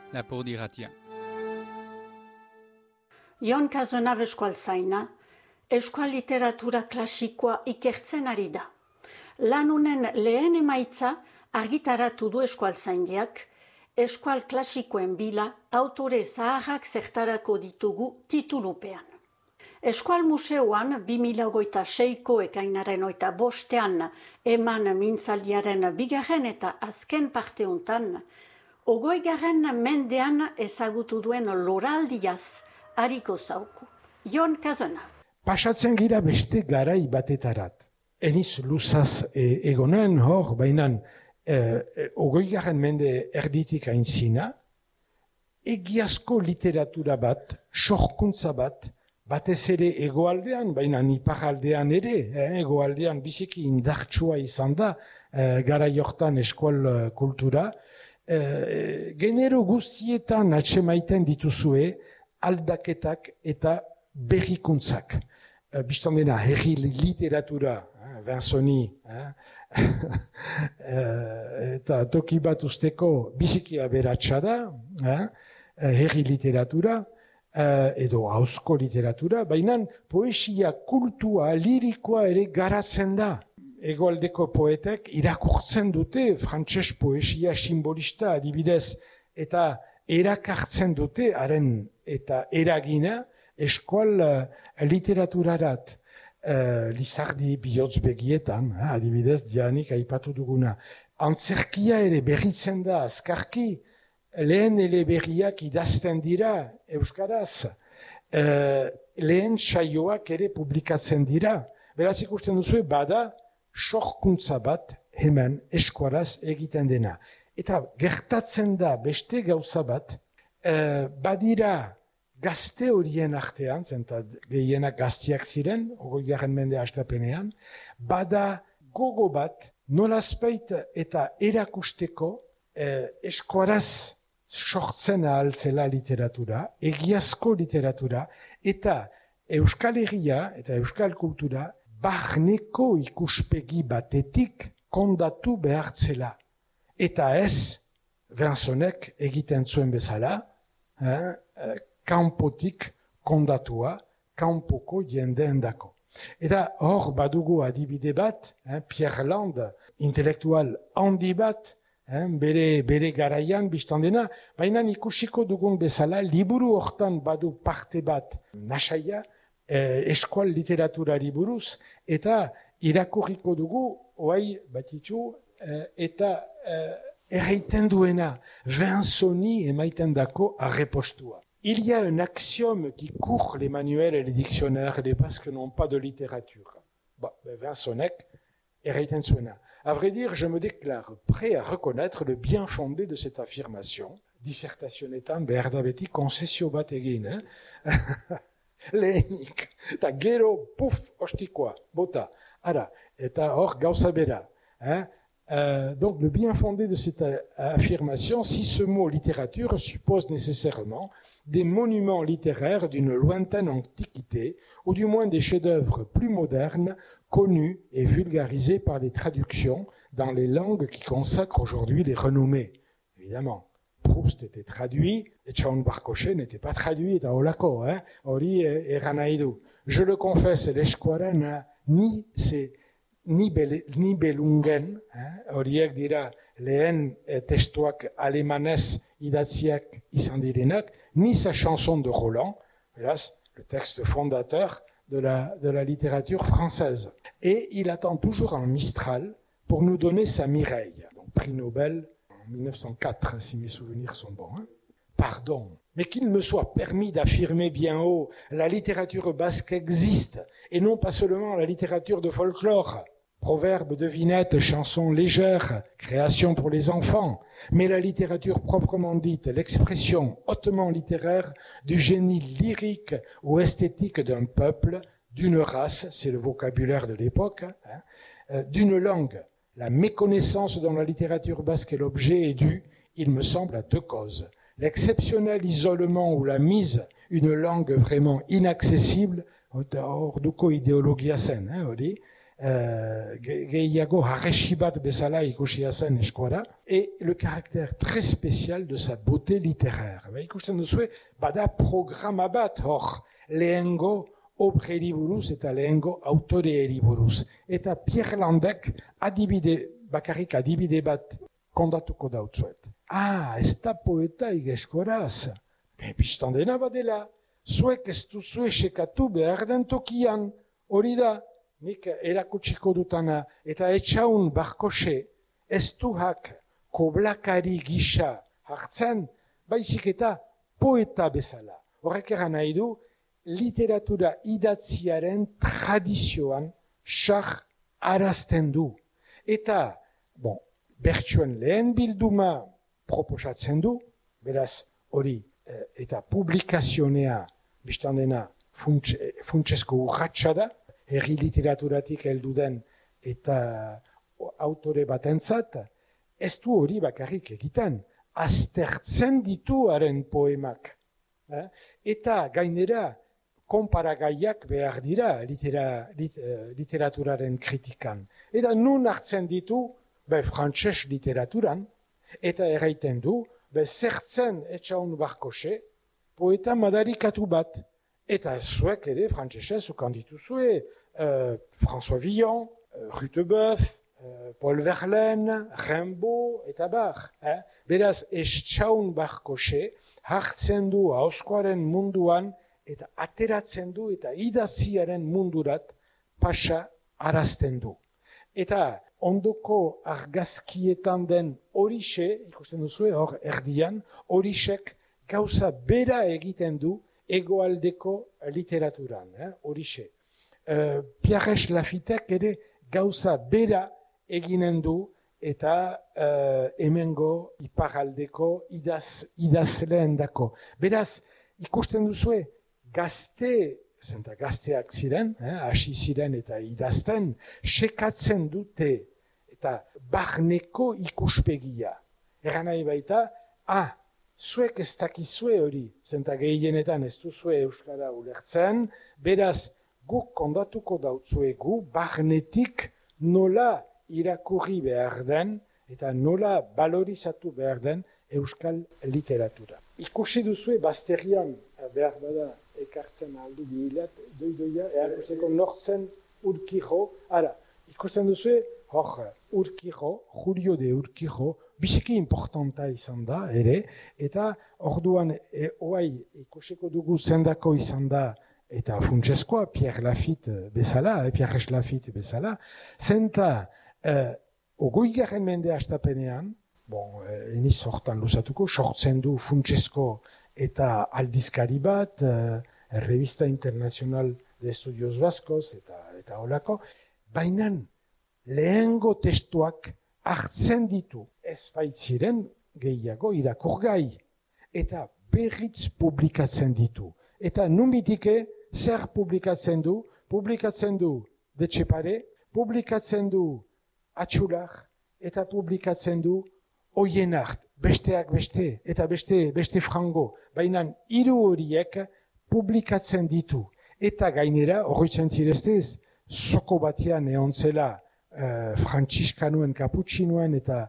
lapur diratia. Jon Cazenave eskualtzaina, euskal literatura klasikoa ikertzen ari da. Lan honen lehen emaitza argitaratu du eskualtzaindiak, eskual klasikoen bila autore zaharrak zertarako ditugu titulupean. Eskual Museoan 2026ko ekainaren 25 eman mintzaldiaren bigarren eta azken parte hontan, 20. mendean ezagutu duen loraldiaz hariko zauku. Jon Cazenave. Pasatzen gira beste garai batetarat. Eniz luzaz egonen hor, baina 20. mende erditik aintzina, egiazko literatura bat, sorkuntza bat, batez ere egoaldean, baina iparaldean ere, egoaldean biziki indartsua izan da, garai hortan eskual kultura, genero guztietan atsemaiten dituzue aldaketak eta berrikuntzak. Bistan dena, herri literatura, Vinconi, eta toki bat usteko biziki aberatsa da, herri literatura, edo hauzko literatura, baina poesia kultua, lirikoa ere garatzen da. Egoaldeko poetek irakurtzen dute frantses poesia simbolista adibidez, eta erakartzen dute haren eta eragina eskual literaturarat. Lizardi bihotz begietan, adibidez, dianik aipatu duguna. Antzerkia ere berritzen da azkarki, lehen eleberriak idazten dira euskaraz, lehen saioak ere publikatzen dira. Beraz ikusten duzu, bada sorkuntza bat hemen eskuaraz egiten dena. Eta gertatzen da beste gauza bat, badira gazte horien artean, zenta gehienak gaztiak ziren, 20. mende hastapenean, bada gogo bat, nolazpait eta erakusteko eskuaraz sortzen ahaltzela literatura, egiazko literatura, eta Euskal Herria eta Euskal kultura barneko ikuspegi batetik kondatu behartzela. Eta ez, Vincenek egiten zuen bezala, kanpotik kondatua, kanpoko jendeendako. Eta hor badugu adibide bat, Pierre Land, intelektual handi bat, bere garaian biztan dena, baina ikusiko dugun bezala, liburu hortan badu parte bat nasaia, eskual literaturari buruz, eta irakurriko dugu, oai batitu, eta erraiten duena, Vinconi emaiten dako arrepostua. Il y a un axiome qui court les manuels et les dictionnaires, les basques n'ont pas de littérature. Vincenek, erraiten zuena. À vrai dire, je me déclare prêt à reconnaître le bien fondé de cette affirmation. Dissertazionetan behar da beti konsesio bat egin, lehenik. Eta gero, puf, ostikoa, bota. Ara, eta hor gauza bera. Donc, le bien fondé de cette affirmation, si ce mot littérature suppose nécessairement des monuments littéraires d'une lointaine antiquité, ou du moins des chefs-d'œuvre plus modernes, connus et vulgarisés par des traductions dans les langues qui consacrent aujourd'hui les renommées. Évidemment, Proust était traduit, et Tchaoun Barcochet n'était pas traduit, eta holako, hori eranaidu. Je le confesse, l'eskuara ni belungen, horiek dira lehen testuak alemanez idatziak izan direnak, ni sa chanson de Roland, hélas, le texte fondateur de la littérature française. Et il attend toujours un Mistral pour nous donner sa Mireille, donc prix Nobel en 1904, si mes souvenirs sont bons. Pardon, mais qu'il me soit permis d'affirmer bien haut, la littérature basque existe, et non pas seulement la littérature de folklore. Proverbes, devinettes, chansons légères, créations pour les enfants, mais la littérature proprement dite, l'expression hautement littéraire du génie lyrique ou esthétique d'un peuple, d'une race, c'est le vocabulaire de l'époque, d'une langue. La méconnaissance dont la littérature basque est l'objet est due, il me semble, à deux causes. L'exceptionnel isolement ou la mise, une langue vraiment inaccessible, orduko ideologia zen, hori, gehiago harresi bat bezala ikusia zen eskuara, et le caractère très spécial de sa beauté littéraire. Ikusten duzue, bada programa bat hor, lehengo obreri buruz eta lehengo autoreeri buruz. Eta Pierre Landek bakarrik adibide bat kondatuko dautzuet. Ez da poeta igeskoraz. Bistan dena badela. Zuek ez duzue sekatu behar den tokian. Hori da, nik erakutsiko dutana, eta etxaun Barkose ez duhak koblakari gisa hartzen, baizik eta poeta bezala. Horrek eran nahi du, literatura idatziaren tradizioan sar arazten du. Eta, bertsuen lehen bilduma proposatzen du, beraz hori, eta publikazionea, biztan dena, funtsesko urratxa da, herri literaturatik heldu den eta autore batentzat, ez du hori bakarrik egiten, aztertzen ditu haren poemak. Eta gainera, konparagaiak behar dira literaturaren kritikan. Eta nun hartzen ditu, frantses literaturan, eta erraiten du, zertzen etxaun Barkose, poeta madarikatu bat. Eta zuek ere, frantsesez, ukan dituzue, François Villon, Rutebeuf, Paul Verlaine, Rimbaud, eta bar. Beraz, etxaun Barkose hartzen du auskoaren munduan, eta ateratzen du, eta idatziaren mundurat pasa arazten du. Eta ondoko argazkietan den horixe, ikusten duzue, hor erdian, horixek gauza bera egiten du hegoaldeko literaturan, horixe. Pierres Lafitek ere gauza bera eginen du eta hemengo iparaldeko idazleen dako. Beraz, ikusten duzue, gazteak ziren, hasi ziren eta idazten, sekatzen dute eta barneko ikuspegia. Eran nahi baita, zuek ez dakizue hori, zenta gehienetan ez duzue euskara ulertzen, beraz, guk kondatuko dautzuegu, barnetik nola irakurri behar den, eta nola balorizatu behar den euskal literatura. Ikusi duzue, Basterian, behar bada, ekartzen aldu bihilat, doidoia, erakusteko nortzen Urkijo. Ikusten duzue, Urkijo, Julio de Urkijo, biziki importanta izan da, ere, eta orduan, ikusiko dugu zendako izan da, eta funtseskoa, Pierre Lafitte bezala, zenta, ogoigarren mende astapenean, eniz hortan luzatuko, sortzen du funtsesko eta aldizkari bat, Revista Internacional de Estudios Vascos, eta holako, baina lehengo testuak hartzen ditu, ez baitziren gehiago irakurgai, eta berriz publikatzen ditu. Eta numitike zer publikatzen du? Publikatzen du Detxepare, publikatzen du Atxular, eta publikatzen du Oienart, besteak beste, eta beste frango. Baina hiru horiek publikatzen ditu. Eta gainera, horretzen zireztez, soko batean egon zela frantziskanoen, kaputxinoen eta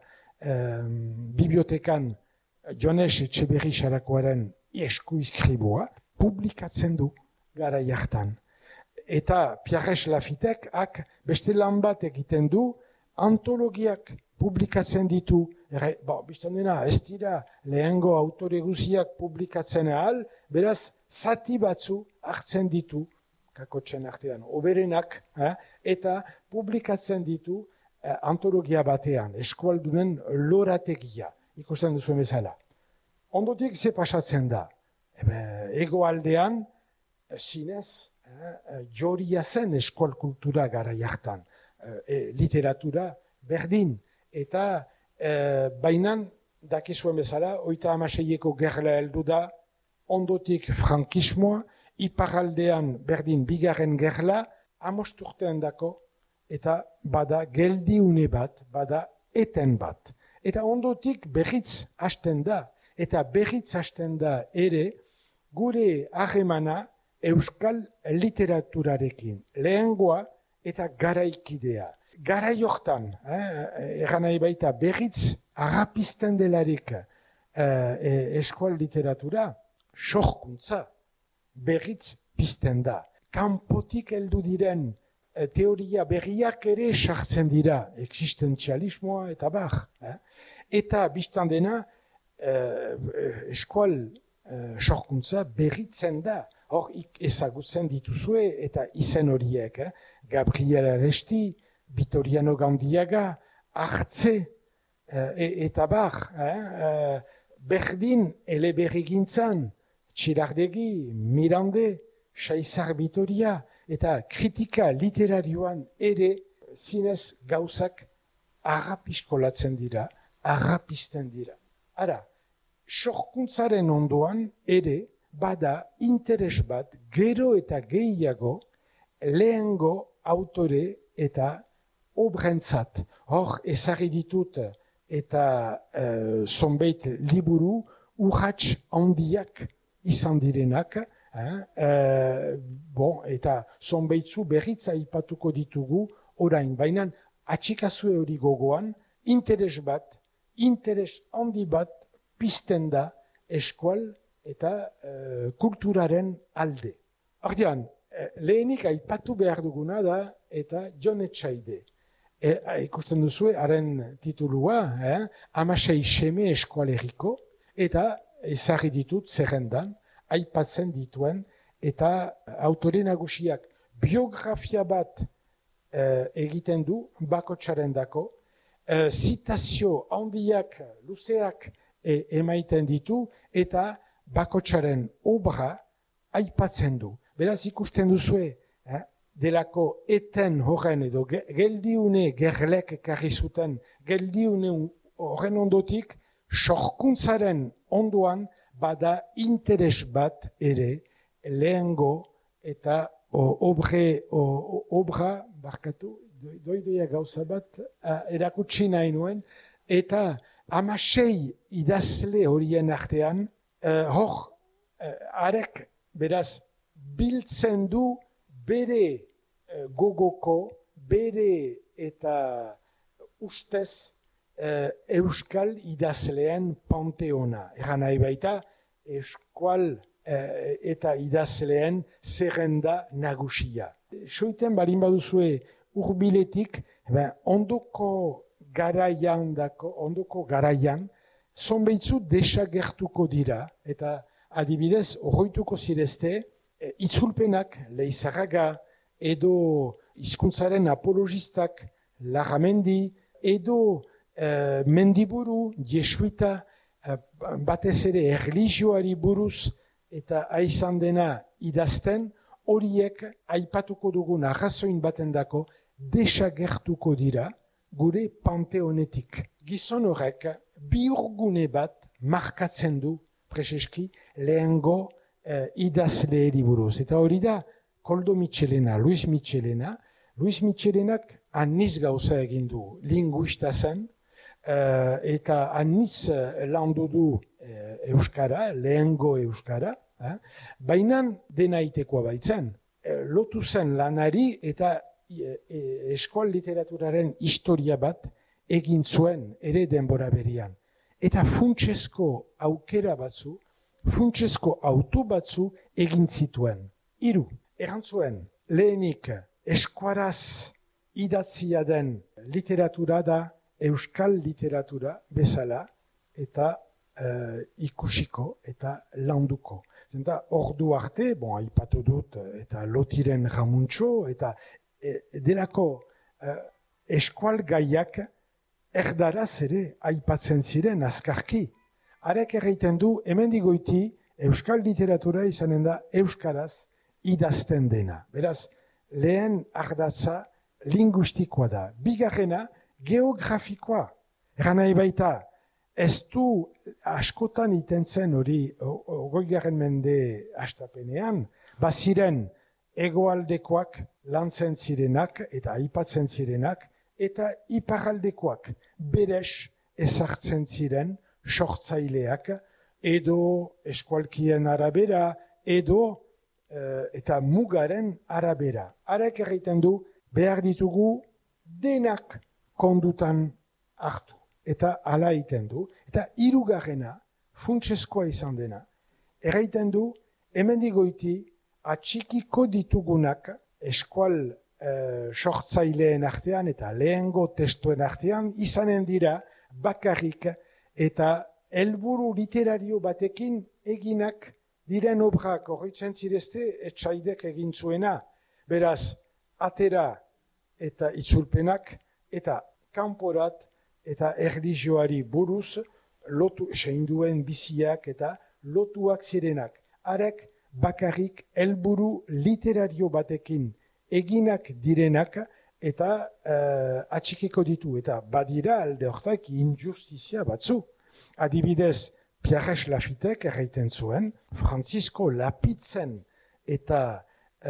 bibliotekan Jones Etxeberri Xarakoaren eskuizkribua publikatzen du gara jartan. Eta Pierres Lafitek beste lan bat egiten du, antologiak publikatzen ditu. Bistan dena, ez dira lehengo autore guziak publikatzen ahal, beraz, zati batzu hartzen ditu, kakotxen artean, oberenak, eta publikatzen ditu antologia batean, eskualdunen lorategia, ikusten duzuen bezala. Ondotik ze pasatzen da, hegoaldean, zinez, joria zen eskual kultura gara jartan, literatura berdin, eta bainan, dakizuen bezala, 36eko gerla heldu da, ondotik frankismoa, iparaldean berdin bigarren gerla, 5 urtean dako, eta bada geldiune bat, bada eten bat. Eta ondotik berriz hasten da, eta berriz hasten da ere, gure harremana euskal literaturarekin. Lehengoa eta garaikidea. Garai hortan, egan nahi baita berriz agapizten delarik eskual literatura, sorkuntza berriz pizten da. Kanpotik heldu diren teoria berriak ere sartzen dira, existentzialismoa eta bar. Eta biztan dena, eskual sorkuntza berritzen da. Hor ezagutzen dituzue eta izen horiek, Gabriel Aresti, Vittoriano Gandiaga, Artze, eta bar, berdin eleberrigintzan, Txirardegi, Mirande, Saizar Vitoria, eta kritika literarioan ere zinez gauzak agapiskolatzen dira, agapizten dira. Ara, sorkuntzaren ondoan ere bada interes bat gero eta gehiago lehengo autore eta obrentzat. Hor ezarri ditut eta zonbait liburu urrats handiak izan direnak, eta zonbaitzu berriz aipatuko ditugu orain, baina atxikazue hori gogoan, interes handi bat pizten da eskual eta kulturaren alde. Ordean, lehenik aipatu behar duguna da eta Jon Etxaide. Ikusten duzue, haren titulua, 16 seme eskualeriko, eta ezarri ditut zerrendan, aipatzen dituen, eta autore nagusiak biografia bat egiten du bakotsarendako, zitazio handiak, luzeak emaiten ditu, eta bakotsaren obra aipatzen du. Beraz ikusten duzue, delako eten horren edo geldiune gerlek ekarri zuten, geldiune horren ondotik, sorkuntzaren ondoan bada interes bat ere lehengo eta obra, barkatu, doidoia gauza bat, erakutsi nahi nuen, eta 16 idazle horien artean, hor, arek, beraz, biltzen du bere gogoko, bere eta ustez euskal idazleen panteona. Egan nahi baita, eskual eta idazleen zerrenda nagusia. Soiten balin baduzue urbiletik, ondoko garaian, zonbeitzu desagertuko dira, eta adibidez, horretuko zirezte, itzulpenak, Leizarraga, edo hizkuntzaren apologistak, Larramendi, edo Mendiburu, jesuita, batez ere erlijioari buruz, eta aizan dena idazten, horiek aipatuko dugun arrazoin batendako desagertuko dira gure panteonetik. Gizon horrek bihurgune bat markatzen du preseski lehengo idazleeri buruz. Eta hori da Koldo Mitxelena, Luis Mitxelena. Luis Mitxelenak aniz gauza egin du, linguista zen, eta aniz landu du euskara, lehengo euskara, baina denaitekoa baitzen. Lotu zen lanari eta eskual literaturaren historia bat egin zuen ere denbora berian. Eta funtsezko aukera batzu, funtsezko auto batzu egin zituen. 3. Erantzuen, lehenik eskuaraz idatzia den literatura da euskal literatura bezala eta ikusiko eta landuko. Zenta ordu arte, aipatu dut, eta Lotiren Ramuntxo, eta delako eskual gaiak erdaraz ere aipatzen ziren azkarki. Arek erraiten du, hemendigoiti euskal literatura izanen da euskaraz idazten dena. Beraz, lehen ardatza linguistikoa da. Bigarrena, geografikoa. Eran nahi baita, ez du askotan itentzen hori 20. mende hastapenean, baziren hegoaldekoak lantzen zirenak eta aipatzen zirenak, eta iparaldekoak beres ezartzen ziren sortzaileak, edo eskualkien arabera, edo eta mugaren arabera. Arek egiten du behar ditugu denak kondutan hartu. Eta hala egiten du. Eta hirugarrena, funtsezkoa izan dena, erraiten du, hemendik goiti, atxikiko ditugunak eskual sortzaileen artean eta lehengo testuen artean izanen dira bakarrik eta helburu literario batekin eginak diren obrak horretzen zirezte etxaidek egin zuena. Beraz, atera eta itzulpenak eta kanporat eta erlijioari buruz lotu seinduen biziak eta lotuak zirenak. Arek bakarrik helburu literario batekin eginak direnak eta atxikiko ditu. Eta badira alde hortak injustizia batzu. Adibidez, Pierre Lafitek erraiten zuen, Francisco Lapitzen eta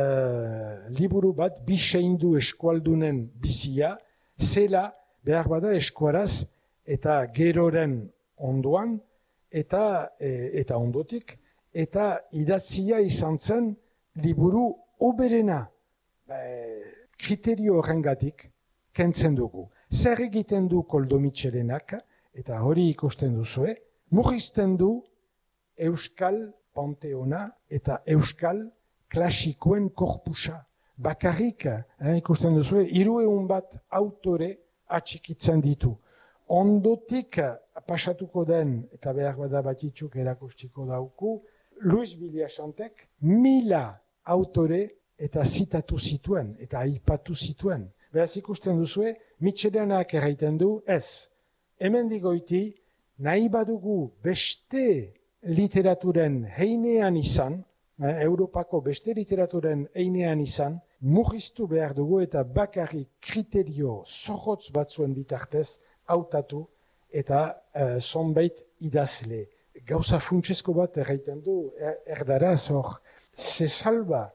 liburu bat biseindu eskualdunen bizia, zela behar bada eskuaraz eta geroren ondoan eta ondotik, eta idatzia izan zen liburu oberena. Kriterio horrengatik kentzen dugu. Zer egiten du Koldo Mitxelenak, eta hori ikusten duzue, murrizten du Euskal Panteona eta Euskal klasikoen korpusa. Bakarrik, ikusten duzue, 300 bat autore atxikitzen ditu. Ondotik pasatuko den, eta behar bada batitzuk erakustiko dauku, Luis Villasantek 1000 autore eta zitatu zituen, eta aipatu zituen. Beraz ikusten duzue, Mitxelenak erraiten du, ez. Hemen digoiti, nahi badugu beste literaturen heinean izan, Europako beste literaturen heinean izan, murriztu behar dugu eta bakarrik kriterio zorrotz batzuen bitartez hautatu eta zonbait idazle. Gauza funtsezko bat erraiten du, erdaraz hor, se salva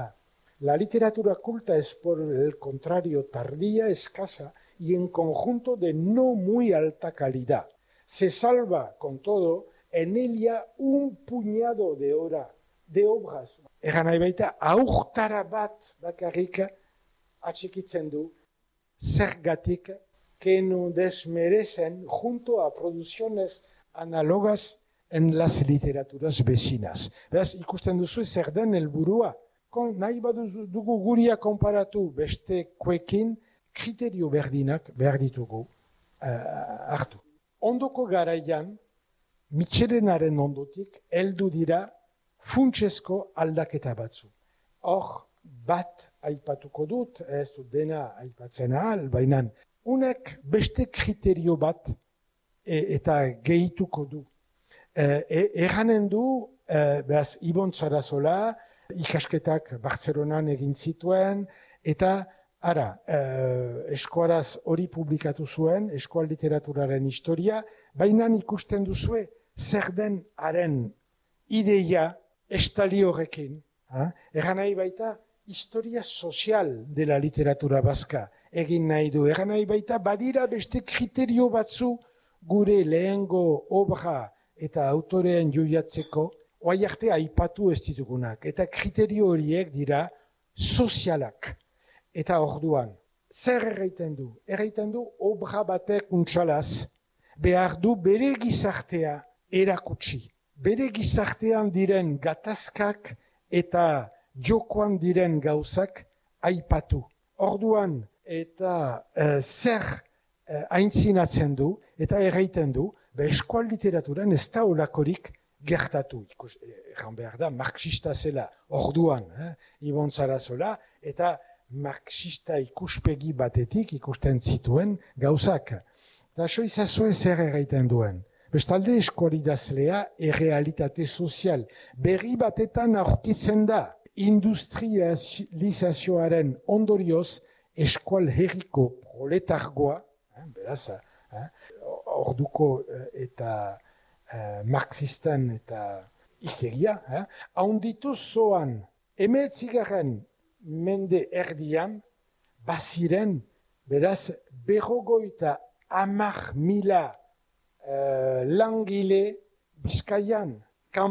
la literatura culta es por el contrario tardía, escasa y en conjunto de no muy alta calidad. Se salva con todo en ella un puñado de obras. Egan nahi baita, aurtara bat bakarrik atxikitzen du, zergatik que no desmerecen junto a producciones análogas en las literaturas vecinas. Beraz, ikusten duzu zer den helburua. Nahi badugu guria konparatu beste kuekin, kriterio berdinak behar ditugu hartu. Ondoko garaian, Mitxelenaren ondotik, heldu dira funtsezko aldaketa batzu. Hor, bat aipatuko dut, ez dut dena aipatzen ahal, baina unek beste kriterio bat eta gehituko du. Erranen du, behaz, Ibon Sarasola, ikasketak Bartzelonan egin zituen, eta eskuaraz hori publikatu zuen, eskual literaturaren historia, baina ikusten duzue, zer den haren ideia estali horrekin. Egan nahi baita, historia sozial de la literatura baska egin nahi du. Egan nahi baita, badira beste kriterio batzu gure lehengo obra eta autoreen joiatzeko, oai arte aipatu ez ditugunak. Eta kriterio horiek dira sozialak. Eta orduan, zer erraiten du? Erraiten du, obra batek untsalaz, behar du bere gizartea erakutsi. Bere gizartean diren gatazkak eta jokoan diren gauzak aipatu. Orduan, eta zer aintzinatzen du, eta erraiten du, eskual literaturan ez da olakorik gertatu. Egan behar da, marxista zela, orduan, Ibon Sarasola, eta marxista ikuspegi batetik ikusten zituen gauzak. Eta so izazue zer erraiten duen. Bestalde eskualidazlea errealitate sozial. Berri batetan aurkitzen da, industrializazioaren ondorioz eskual herriko proletargoa, beraz, orduko eta marxistan eta histeria, haunditu zoan, 19. mende erdian, baziren, beraz, 50.000 langile Bizkaian,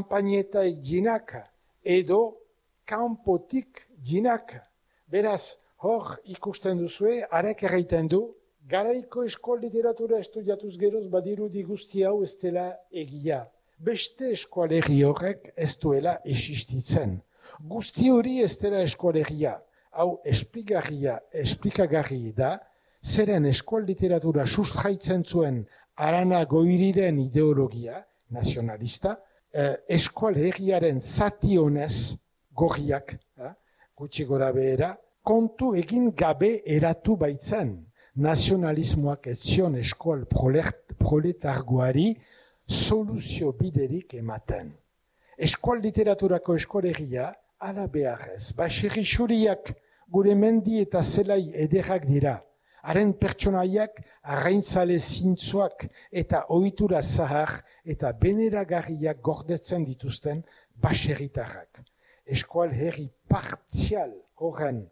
kanpainetai jinak, edo kanpotik jinak. Beraz, hor ikusten duzue, arek erraiten du, garaiko eskol literatura estudiatuz geroz badirudi guzti hau ez dela egia. Beste eskualegi horrek ez duela existitzen. Guzti hori ez dela eskualegia. Hau esplikagarri da, zeren eskual literatura sustraitzen zuen Arana Goiriren ideologia nazionalista, eskualegiaren zati honez gorriak, gutxi gora behera, kontu egin gabe eratu baitzen. Nazionalismoak ez zion eskual proletargoari soluzio biderik ematen. Eskual literaturako eskualegia ala beharrez. Baserri xuriak gure mendi eta zelai ederrak dira. Haren pertsonaiak arraintzale zintzoak eta ohitura zahar eta beneragarriak gordetzen dituzten baserritarrak. Eskual herri partzial horren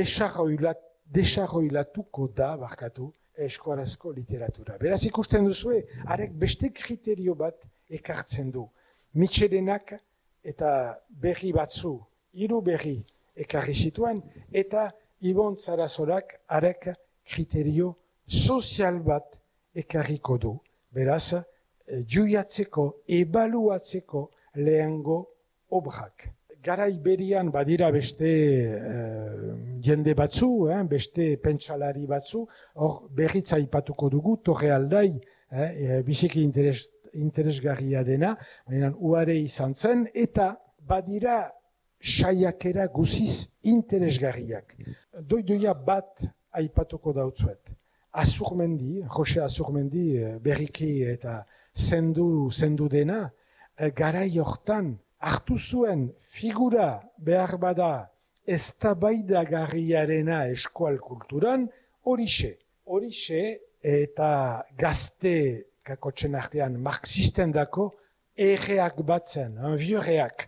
desarroilatuko da, eskualazko literatura. Beraz ikusten duzue, arek beste kriterio bat ekartzen du. Mitxelenak eta berri batzu, 3 berri ekarri zituen, eta Ibon Zarazorak arek kriterio sozial bat ekarriko du. Beraz, juiatzeko, ebaluatzeko lehengo obrak. Garai berian badira beste jende batzu, beste pentsalari batzu, hor berritza aipatuko dugu, Torre Aldai, biziki interesgarria dena, baina uare izan zen, eta badira saiakera guziz interesgarriak. Doidoia bat aipatuko dautzuet. Azurmendi, Jose Azurmendi berriki eta zendu dena, garai hortan, hartu zuen figura behar bada eztabaidagarriarena eskual kulturan horixe. Horixe eta gazte kakotzen artean marxisten dako erreak batzen, vieureak.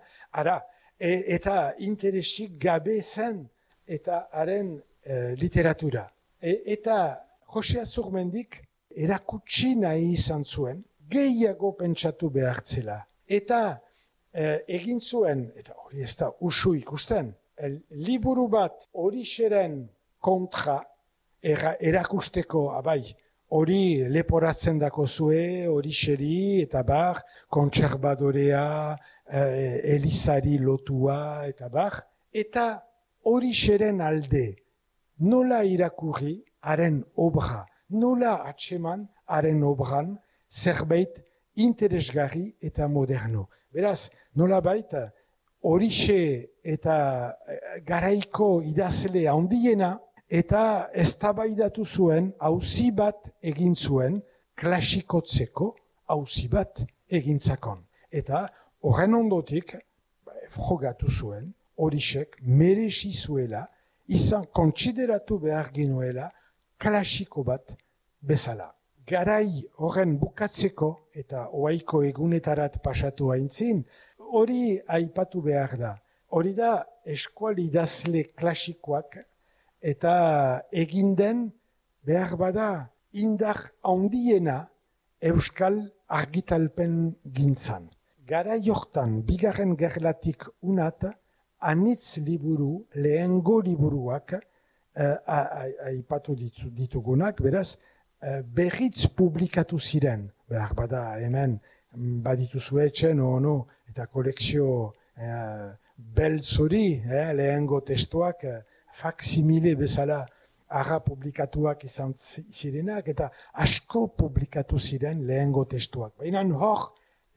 Eta interesik gabe zen eta haren literatura. Eta Jose Azurmendik erakutsi nahi izan zuen, gehiago pentsatu behartzela. Eta egin zuen, eta hori ez da usu ikusten, liburu bat hori xeren kontra erakusteko, hori leporatzen dako zue, hori xeri, eta bar, kontserbadorea, Elizari lotua, eta bar, eta hori xeren alde, nola irakurri haren obra, nola atseman haren obran zerbait interesgarri eta moderno. Beraz, nola baita, horixe eta garaiko idazle handiena eta eztabaidatu zuen auzi bat egin zuen klasikotzeko auzi bat egintzakon. Eta horren ondotik, frogatu zuen, horixek merezi zuela, izan kontsideratu behar ginuela klasiko bat bezala. Garai horren bukatzeko eta oaiko egunetarat pasatu haintzin, hori aipatu behar da. Hori da eskual idazle klasikoak eta eginden behar bada indar handiena euskal argitalpen gintzan. Garai hortan, bigarren gerlatik unat, anitz liburu, lehengo liburuak aipatu ditugunak, beraz, berriz publikatu ziren, behar bada hemen badituzue etxen ono, eta kolekzio beltzori, lehengo testuak, faksimile bezala arra publikatuak izan zirenak, eta asko publikatu ziren lehengo testuak. Baina hor,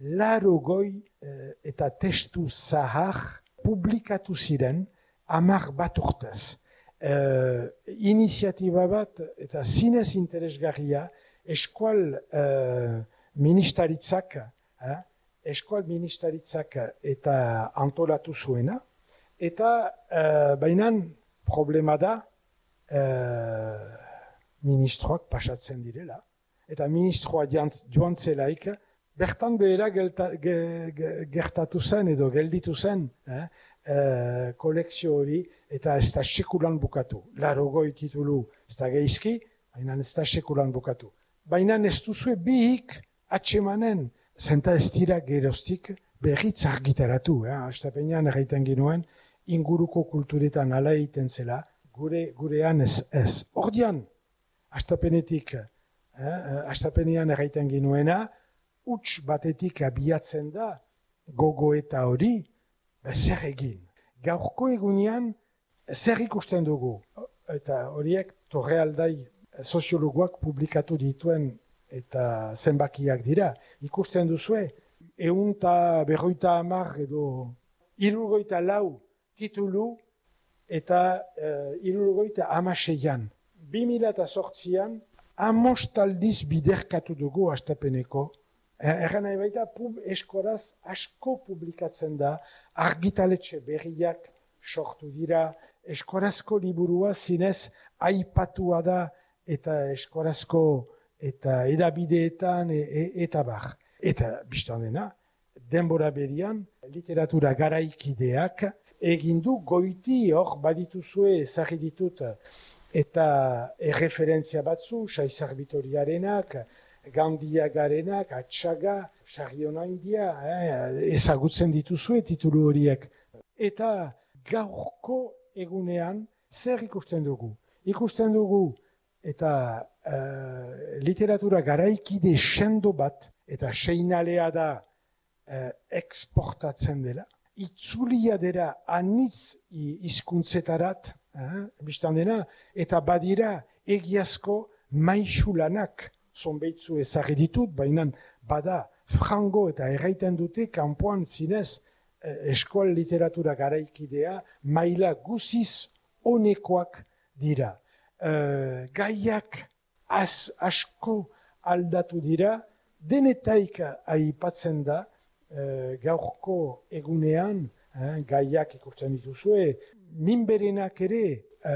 80 eta testu zahar publikatu ziren 10 bat urtez. Iniziatiba bat eta zinez interesgarria eskual ministaritzak eta antolatu zuena, eta bainan problema da ministroak pasatzen direla, eta ministroa joan zelaik, bertan behera gertatu zen edo gelditu zen kolekzio hori eta ez da sekulan bukatu. 80 titulu ez da geizki, baina ez da sekulan bukatu. Baina ez duzue bihik atsemanen, zenta ez dira geroztik berriz argitaratu. Astapenean erraiten ginuen, inguruko kulturetan ala egiten zela, gurean ez. Ordian, hastapenetik, hastapenean erraiten ginuena, huts batetik abiatzen da, gogoeta hori, zer egin. Gaurko egunean, zer ikusten dugu. Eta horiek Torrealdai soziologoak publikatu dituen eta zenbakiak dira. Ikusten duzue, 150 edo 74 titulu eta 76an. 2008an, 5 aldiz biderkatu dugu hastapeneko. Erran nahi baita, eskoraz asko publikatzen da, argitaletxe berriak sortu dira, eskorazko liburua zinez aipatua da eta eskorazko eta edabideetan eta bar. Eta biztan dena, denbora berian, literatura garaikideak egindu goiti hor badituzue ezagri ditut eta erreferentzia batzu, Saizar Bitoriarenak, Gandiagarenak, Atxaga, Sarriona India, ezagutzen dituzue titulu horiek. Eta gaurko egunean zer ikusten dugu? Ikusten dugu eta literatura garaikide sendo bat, eta seinalea da eksportatzen dela, itzulia dela anitz hizkuntzetarat, biztan dena, eta badira egiazko maixulanak, zonbeitzu ezagri ditut, baina bada frango eta erraiten dute kanpoan zinez eskoal literatura garaikidea maila guziz onekoak dira. Gaiak asko aldatu dira, denetaik aipatzen da, gaurko egunean, gaiak ikusten dituzue, minberenak ere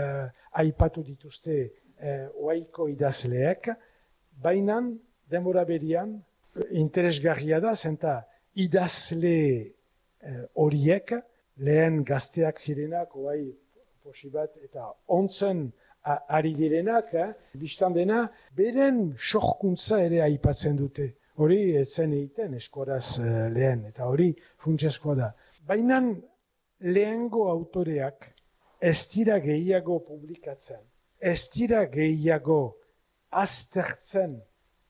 aipatu dituzte oaiko idazleek, baina denbora berian interesgarria da, zenta idazle horiek, lehen gazteak zirenak, oai posibat eta ontzen ari direnak, biztan dena, beren sorkuntza ere aipatzen dute. Hori zen egiten eskoraz lehen, eta hori funtsezkoa da. Baina lehengo autoreak ez dira gehiago publikatzen, ez dira gehiago aztertzen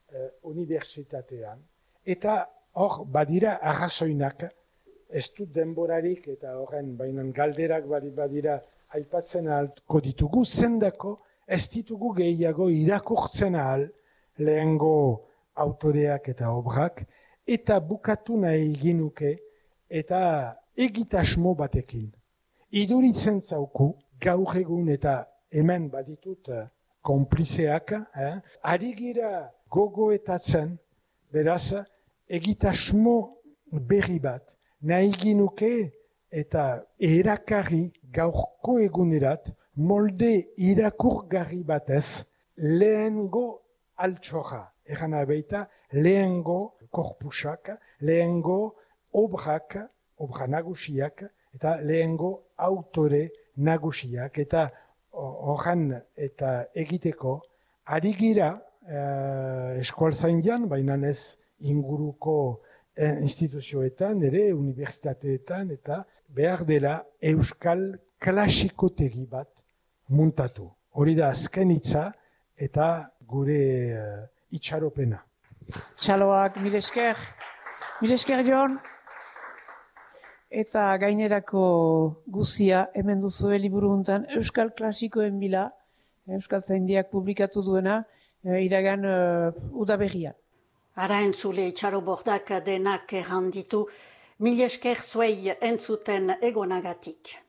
unibertsitatean, eta hor badira arrazoinak, ez dut denborarik eta horren bainan galderak badira aipatzen ahalko ditugu, zendako ez ditugu gehiago irakurtzen ahal lehengo autoreak eta obrak, eta bukatu nahi ginuke eta egitasmo batekin. Iduritzen zauku, gaur egun eta hemen baditut konplizeak, ari gira gogoetatzen, beraz, egitasmo berri bat, nahi ginuke eta erakarri gaurko egunerat, molde irakurgarri batez, lehengo altxorra, eran abeita, lehengo korpusak, lehengo obrak, obra nagusiak, eta lehengo autore nagusiak, eta horren eta egiteko, ari gira eskualtzaindian, baina ez inguruko instituzioetan, ere unibertsitateetan, eta behar dela euskal klasikotegi bat muntatu. Hori da azken hitza eta gure itxaropena. Txaloak, mil esker Jon. Eta gainerako guzia hemen duzue liburu hontan euskal klasikoen bila, euskaltzaindiak publikatu duena, iragan udaberrian. Ara entzule itxarobordak denak erranditu, mil esker zuei entzuten egonagatik.